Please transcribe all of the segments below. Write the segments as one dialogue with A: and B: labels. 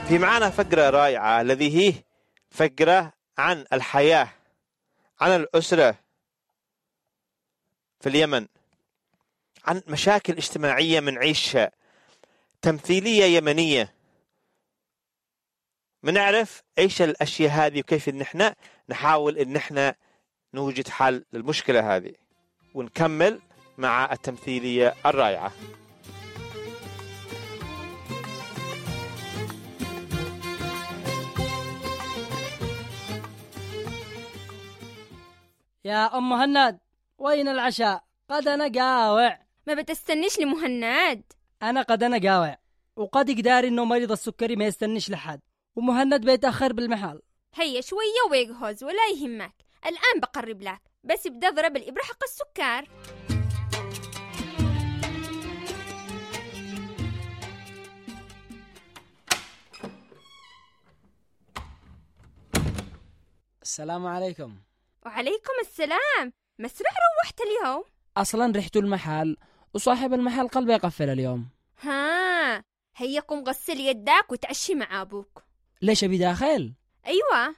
A: في معنا فقرة رائعة الذي هي فقرة عن الحياة، عن الأسرة في اليمن، عن مشاكل اجتماعية منعيشها، تمثيلية يمنية، منعرف ايش الاشياء هذه وكيف ان احنا نحاول ان احنا نوجد حل للمشكلة هذه، ونكمل مع التمثيلية الرائعة.
B: يا أم مهند، وين العشاء؟ قد أنا قاوع.
C: ما بتستنيش لمهند؟
B: أنا قد أنا قاوع، وقد يقدر إنه مريض السكري ما يستنيش لحد، ومهند بيتأخر بالمحل.
C: هيا شوية ويجهز ولا يهمك، الآن بقرب لك، بس بدي أضرب الإبرة حق السكر.
D: السلام عليكم.
C: وعليكم السلام. مسرح روحت اليوم؟
D: أصلا رحت المحل وصاحب المحل قلبي يقفل اليوم.
C: ها، هيا قم غسل يدك وتعشي مع أبوك.
D: ليش أبي داخل؟
C: أيوة.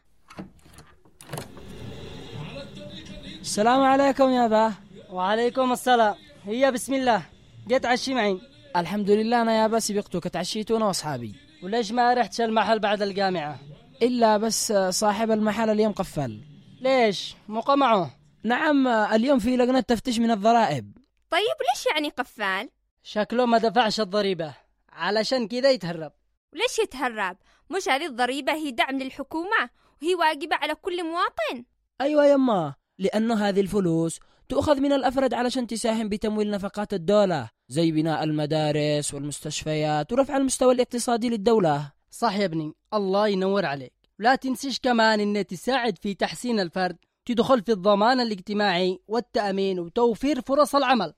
D: السلام عليكم يا با.
B: وعليكم السلام. هي بسم الله، جيت عشي معي؟
D: الحمد لله أنا يا با سبقتك، تعشيت أنا وأصحابي.
B: وليش ما رحتش المحل بعد الجامعة؟
D: إلا بس صاحب المحل اليوم قفل.
B: ليش؟ مو معه؟
D: نعم، اليوم في لجنة تفتيش من الضرائب.
C: طيب ليش يعني قفال؟
B: شكله ما دفعش الضريبة، علشان كذا يتهرب.
C: وليش يتهرب؟ مش هذه الضريبة هي دعم للحكومة وهي واجبة على كل مواطن.
D: أيوة يما، لأنه هذه الفلوس تؤخذ من الأفراد علشان تساهم بتمويل نفقات الدولة، زي بناء المدارس والمستشفيات ورفع المستوى الاقتصادي للدولة.
B: صح يا ابني، الله ينور عليك. لا تنسيش كمان إن تساعد في تحسين الفرد، تدخل في الضمان الاجتماعي والتأمين وتوفير فرص العمل.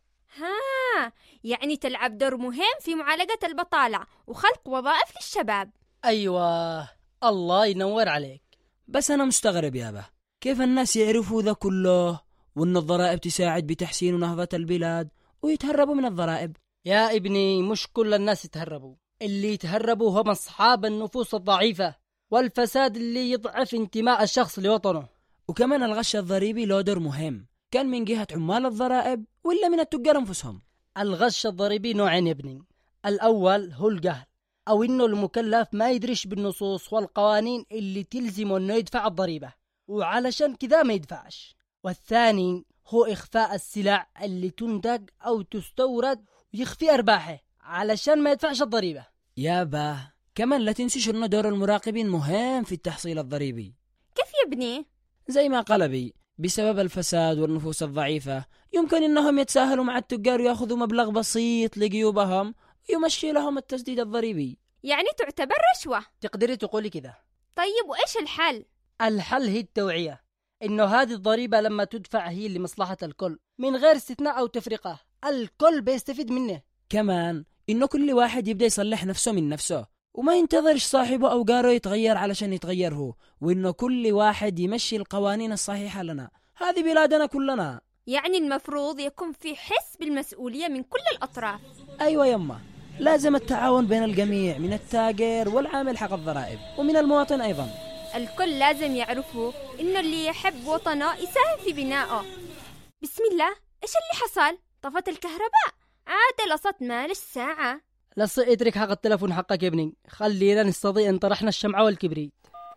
C: ها، يعني تلعب دور مهم في معالجة البطالة وخلق وظائف للشباب.
B: أيوة، الله ينور عليك.
D: بس أنا مستغرب يابا، كيف الناس يعرفوا ذا كله وأن الضرائب تساعد بتحسين ونهضة البلاد ويتهربوا من الضرائب؟
B: يا ابني، مش كل الناس يتهربوا، اللي يتهربوا هم أصحاب النفوس الضعيفة والفساد اللي يضعف انتماء الشخص لوطنه.
D: وكمان الغش الضريبي له دور مهم، كان من جهة عمال الضرائب ولا من التجار أنفسهم؟
B: الغش الضريبي نوعين يا ابني. الأول هو الجهل، أو إنه المكلف ما يدريش بالنصوص والقوانين اللي تلزمه إنه يدفع الضريبة وعلشان كذا ما يدفعش. والثاني هو إخفاء السلع اللي تنتج أو تستورد ويخفي أرباحه علشان ما يدفعش الضريبة.
D: يابا كمان لا تنسيش إنه دور المراقبين مهم في التحصيل الضريبي.
C: كيف يا ابني؟
D: زي ما قال بي، بسبب الفساد والنفوس الضعيفة يمكن إنهم يتساهلوا مع التجار ويأخذوا مبلغ بسيط لجيوبهم ويمشي لهم التسديد الضريبي.
C: يعني تعتبر رشوة؟
B: تقدري تقولي كده.
C: طيب وإيش الحل؟
B: الحل هي التوعية، إنه هذه الضريبة لما تدفع هي لمصلحة الكل من غير استثناء أو تفرقة، الكل بيستفيد منه.
D: كمان إنه كل واحد يبدأ يصلح نفسه من نفسه وما ينتظرش صاحبه أو جاره يتغير علشان يتغير هو، وإنه كل واحد يمشي القوانين الصحيحة لنا، هذه بلادنا كلنا.
C: يعني المفروض يكون في حس بالمسؤولية من كل الأطراف.
D: أيوة يما، لازم التعاون بين الجميع، من التاجر والعامل حق الضرائب ومن المواطن أيضا.
C: الكل لازم يعرفوا إنه اللي يحب وطنه يساهم في بنائه. بسم الله، إيش اللي حصل؟ طفت الكهرباء، عاد لصت مالش ساعة.
B: اترك حق التلفون حقك يا ابني، خلينا نستضيء ان طرحنا الشمعة والكبريت.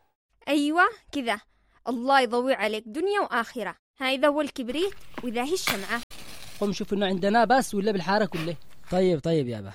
C: أيوة كذا، الله يضوي عليك دنيا وآخرة. هذا هو الكبريت وذا هي الشمعة.
B: قم شوف انه عندنا بس ولا بالحارة كله.
D: طيب يابا.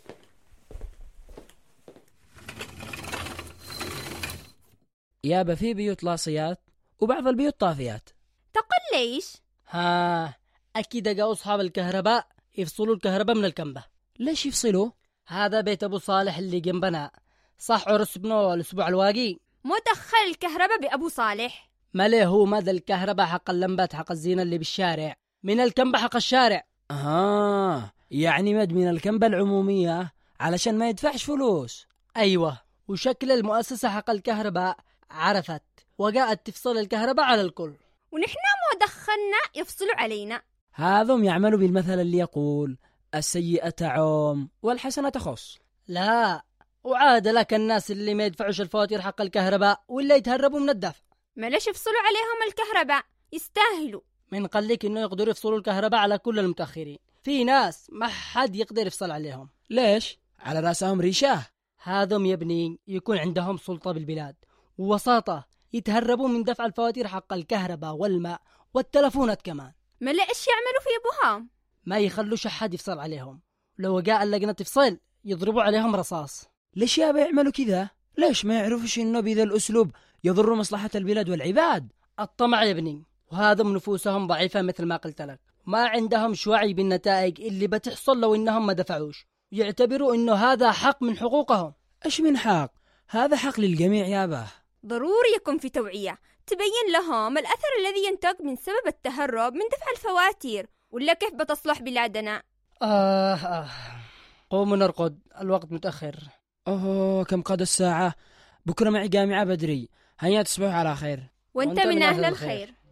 D: يابا في بيوت لاصيات وبعض البيوت طافيات.
C: تقول ليش؟
B: أكيد جاءوا أصحاب الكهرباء يفصلوا الكهرباء من الكنبة.
D: ليش يفصلوا؟
B: هذا بيت أبو صالح اللي جنبنا، صح عرس ابنه الأسبوع الواقي.
C: مدخل الكهرباء بأبو صالح؟
B: ما هو مدى الكهرباء حق اللمبات حق الزينة اللي بالشارع من الكنبة حق الشارع.
D: يعني مد من الكنبة العمومية علشان ما يدفعش فلوس.
B: أيوة، وشكل المؤسسة حق الكهرباء عرفت وجاءت تفصل الكهرباء على الكل،
C: ونحن ما دخلنا يفصلوا علينا.
D: هذم يعملوا بالمثل اللي يقول السيئة تعم والحسنة تخص.
B: لا، وعاد لك الناس اللي ما يدفعوش الفواتير حق الكهرباء ولا يتهربوا من الدفع.
C: معلش يفصلوا عليهم الكهرباء، يستاهلوا.
B: من قال لك إنه يقدروا يفصلوا الكهرباء على كل المتأخرين؟ في ناس ما حد يقدر يفصل عليهم.
D: ليش؟ على راسهم ريشاه.
B: هذم يا ابني يكون عندهم سلطة بالبلاد ووساطة، يتهربوا من دفع الفواتير حق الكهرباء والماء والتلفونات كمان.
C: ما ايش يعملوا في ابوهم؟
B: ما يخلوش أحد يفصل عليهم، لو جاء اللجنة تفصل يضربوا عليهم رصاص.
D: ليش يابا يعملوا كذا؟ ليش ما يعرفوش إنه بذا الأسلوب يضر مصلحة البلاد والعباد؟
B: الطمع يا ابني، وهذم نفوسهم ضعيفة مثل ما قلت لك، ما عندهم وعي بالنتائج اللي بتحصل لو إنهم ما دفعوش، يعتبروا إنه هذا حق من حقوقهم.
D: إيش من حق؟ هذا حق للجميع يابا.
C: ضروري يكون في توعية تبين لهم الأثر الذي ينتج من سبب التهرب من دفع الفواتير، ولا كيف بتصلح بلادنا.
B: قوموا نرقد، الوقت متأخر.
D: كم قد الساعة؟ بكرة معي جامعة بدري، هيا تصبحوا على خير.
C: وانت من أهل الخير.